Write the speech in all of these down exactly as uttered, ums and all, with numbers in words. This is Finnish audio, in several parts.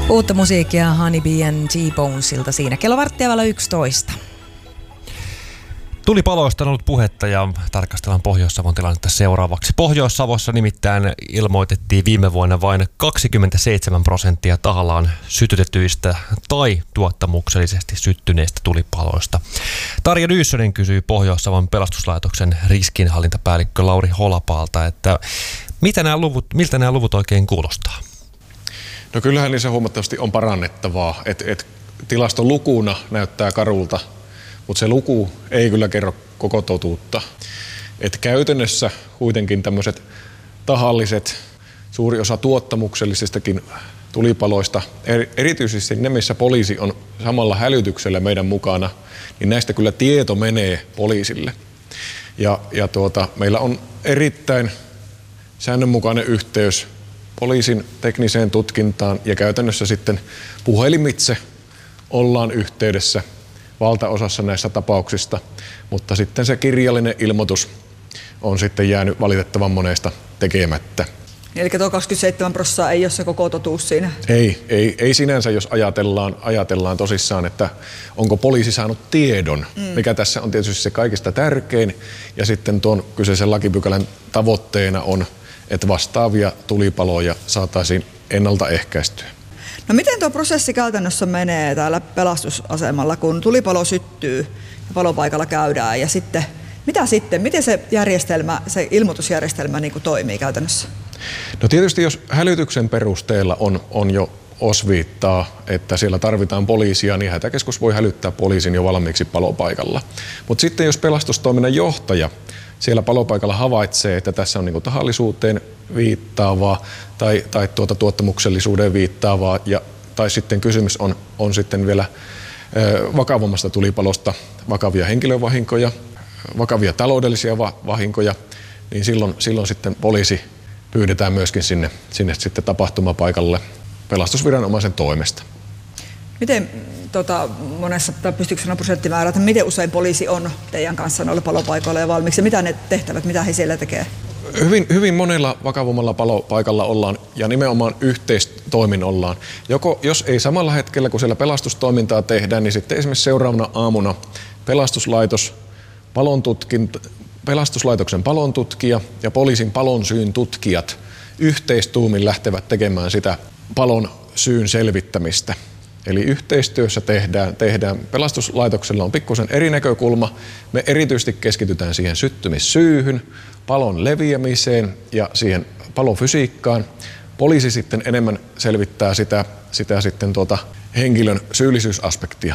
Uutta musiikkia Honeybee and T-Bonesilta siinä kello varttia vailla yksitoista. Tulipaloista on ollut puhetta ja tarkastellaan Pohjois-Savon tilannetta seuraavaksi. Pohjois-Savossa nimittäin ilmoitettiin viime vuonna vain kaksikymmentäseitsemän prosenttia tahallaan sytytetyistä tai tuottamuksellisesti syttyneistä tulipaloista. Tarja Nyyssönen kysyy Pohjois-Savon pelastuslaitoksen riskinhallintapäällikkö Lauri Holapaalta, että mitä nämä luvut, miltä nämä luvut oikein kuulostaa? No kyllähän niissä huomattavasti on parannettavaa, että et tilastolukuna näyttää karulta, mutta se luku ei kyllä kerro koko totuutta. Et käytännössä kuitenkin tämmöiset tahalliset, suuri osa tuottamuksellisistakin tulipaloista, erityisesti ne, missä poliisi on samalla hälytyksellä meidän mukana, niin näistä kyllä tieto menee poliisille. Ja, ja tuota, meillä on erittäin säännönmukainen yhteys poliisin tekniseen tutkintaan ja käytännössä sitten puhelimitse ollaan yhteydessä valtaosassa näistä tapauksista, mutta sitten se kirjallinen ilmoitus on sitten jäänyt valitettavan monesta tekemättä. Eli tuo kaksikymmentäseitsemän prosenttia ei ole se koko totuus siinä? Ei, ei, ei sinänsä, jos ajatellaan, ajatellaan tosissaan, että onko poliisi saanut tiedon, mm. mikä tässä on tietysti se kaikista tärkein, ja sitten tuon kyseisen lakipykälän tavoitteena on, että vastaavia tulipaloja saataisiin ennaltaehkäistyä. No miten tuo prosessi käytännössä menee täällä pelastusasemalla, kun tulipalo syttyy ja palopaikalla käydään ja sitten, mitä sitten, miten se järjestelmä, se ilmoitusjärjestelmä niin kuin toimii käytännössä? No tietysti jos hälytyksen perusteella on, on jo osviittaa, että siellä tarvitaan poliisia, niin hätäkeskus voi hälyttää poliisin jo valmiiksi palopaikalla. Mutta sitten jos pelastustoiminnan johtaja siellä palopaikalla havaitsee, että tässä on niin kuin tahallisuuteen viittaavaa tai, tai tuota tuottamuksellisuuteen viittaavaa, ja, tai sitten kysymys on, on sitten vielä ö, vakavammasta tulipalosta, vakavia henkilövahinkoja, vakavia taloudellisia va- vahinkoja, niin silloin, silloin sitten poliisi pyydetään myöskin sinne, sinne sitten tapahtumapaikalle pelastusviranomaisen toimesta. Miten tota, monessa, tai pystyykö sanoa prosenttimäärä, että miten usein poliisi on teidän kanssa noilla palopaikoilla ja valmiiksi? Mitä ne tehtävät, mitä he siellä tekee? Hyvin, hyvin monella vakavammalla palopaikalla ollaan ja nimenomaan yhteistoimin ollaan. Joko, jos ei samalla hetkellä, kun siellä pelastustoimintaa tehdään, niin sitten esimerkiksi seuraavana aamuna pelastuslaitos, palontutkinta, pelastuslaitoksen palontutkija ja poliisin palon syyn tutkijat yhteistuumin lähtevät tekemään sitä palon syyn selvittämistä. Eli yhteistyössä tehdään, tehdään. Pelastuslaitoksella on pikkusen eri näkökulma. Me erityisesti keskitytään siihen syttymissyyhyn, palon leviämiseen ja siihen palofysiikkaan. Poliisi sitten enemmän selvittää sitä, sitä sitten tuota henkilön syyllisyysaspektia.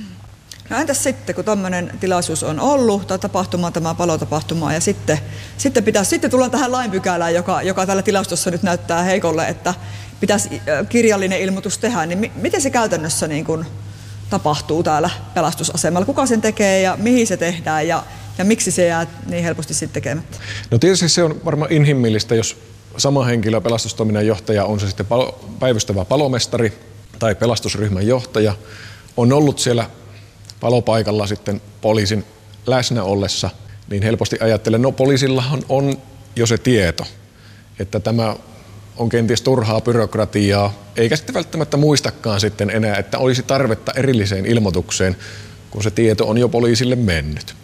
No entäs sitten, kun tämmöinen tilaisuus on ollut, tai tapahtuma, tämä palotapahtuma, ja sitten, sitten, pitäisi, sitten tullaan tähän lainpykälään, joka, joka tällä tilastossa nyt näyttää heikolle, että pitäisi kirjallinen ilmoitus tehdä, niin mi- miten se käytännössä niin kuin tapahtuu täällä pelastusasemalla? Kuka sen tekee ja mihin se tehdään ja, ja miksi se jää niin helposti sitten tekemättä? No tietysti se on varmaan inhimillistä, jos sama henkilö, pelastustoiminnan johtaja, on se sitten palo, päivystävä palomestari tai pelastusryhmän johtaja, on ollut siellä palopaikalla sitten poliisin läsnä ollessa, niin helposti ajattelen, no poliisillahan on jo se tieto, että tämä on kenties turhaa byrokratiaa, eikä sitten välttämättä muistakaan sitten enää, että olisi tarvetta erilliseen ilmoitukseen, kun se tieto on jo poliisille mennyt.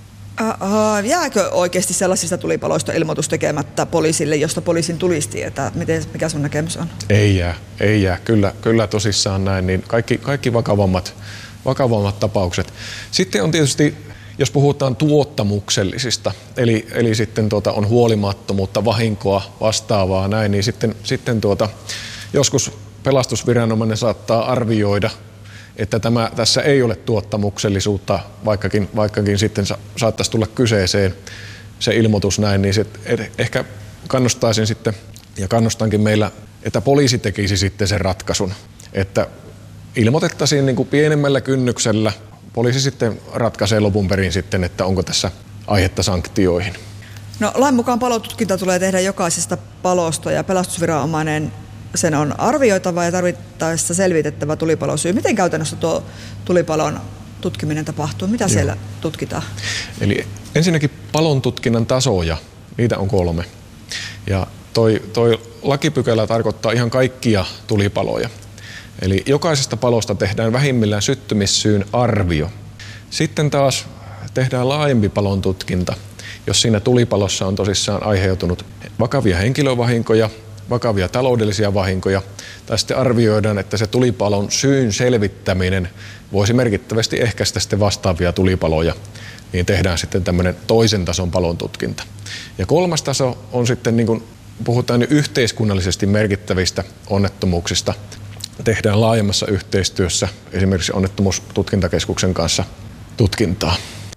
Uh, jääkö oikeasti sellaisista tulipaloista ilmoitus tekemättä poliisille, josta poliisin tulisi tietää? Miten, mikä sun näkemys on? Ei jää, ei jää. Kyllä, kyllä tosissaan näin. Niin kaikki, kaikki vakavammat, vakavammat tapaukset. Sitten on tietysti, jos puhutaan tuottamuksellisista, eli, eli sitten tuota on huolimattomuutta, vahinkoa, vastaavaa näin, niin sitten, sitten tuota, joskus pelastusviranomainen saattaa arvioida, että tämä, tässä ei ole tuottamuksellisuutta, vaikkakin, vaikkakin sitten sa, saattaisi tulla kyseeseen se ilmoitus näin, niin se, ehkä kannustaisin sitten, ja kannustankin meillä, että poliisi tekisi sitten sen ratkaisun, että ilmoitettaisiin niin kuin pienemmällä kynnyksellä, poliisi sitten ratkaisee lopun perin sitten, että onko tässä aihetta sanktioihin. No lain mukaan palotutkinta tulee tehdä jokaisesta palosta ja pelastusviranomainen sen on arvioitava ja tarvittaessa selvitettävä tulipalosyy. Miten käytännössä tuo tulipalon tutkiminen tapahtuu? Mitä Joo. siellä tutkitaan? Eli ensinnäkin palon tutkinnan tasoja, niitä on kolme. Ja toi, toi lakipykälä tarkoittaa ihan kaikkia tulipaloja. Eli jokaisesta palosta tehdään vähimmillään syttymissyyn arvio. Sitten taas tehdään laajempi palon tutkinta, jos siinä tulipalossa on tosissaan aiheutunut vakavia henkilövahinkoja, vakavia taloudellisia vahinkoja, tai sitten arvioidaan, että se tulipalon syyn selvittäminen voisi merkittävästi ehkäistä sitten vastaavia tulipaloja, niin tehdään sitten tämmöinen toisen tason palon tutkinta. Ja kolmas taso on sitten, niin kuin puhutaan nyt yhteiskunnallisesti merkittävistä onnettomuuksista, tehdään laajemmassa yhteistyössä esimerkiksi onnettomuustutkintakeskuksen kanssa tutkintaa.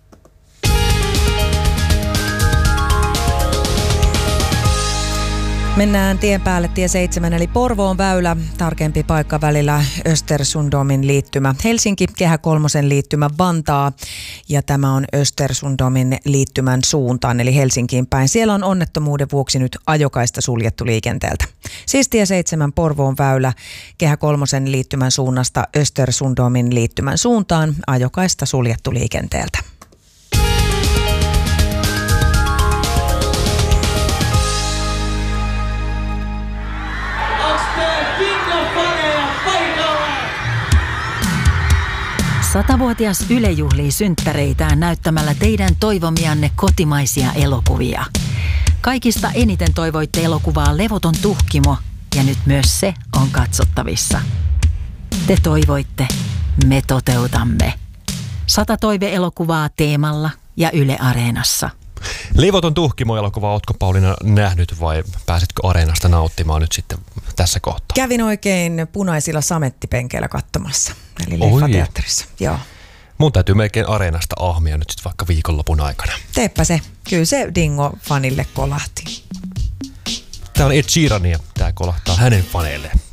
Mennään tien päälle tie seitsemän eli Porvoon väylä, tarkempi paikka välillä Östersundomin liittymä Helsinki, Kehä kolmosen liittymä Vantaa ja tämä on Östersundomin liittymän suuntaan eli Helsinkiin päin. Siellä on onnettomuuden vuoksi nyt ajokaista suljettu liikenteeltä. Siis tie seitsemän Porvoon väylä, Kehä kolmosen liittymän suunnasta Östersundomin liittymän suuntaan, ajokaista suljettu liikenteeltä. Satavuotias Yle juhlii synttäreitään näyttämällä teidän toivomianne kotimaisia elokuvia. Kaikista eniten toivoitte elokuvaa Levoton tuhkimo ja nyt myös se on katsottavissa. Te toivoitte, me toteutamme. Sata toive-elokuvaa Teemalla ja Yle Areenassa. Levoton tuhkimo-elokuva, ootko Pauliina nähnyt vai pääsitkö Areenasta nauttimaan nyt sitten tässä kohtaa? Kävin oikein punaisilla samettipenkeillä katsomassa, eli leffateatterissa. Joo. Mun täytyy melkein Areenasta ahmia nyt sitten vaikka viikonlopun aikana. Teepä se. Kyllä se Dingo-fanille kolahti. Tää on Ed Sheeran ja tää kolahtaa hänen faneilleen.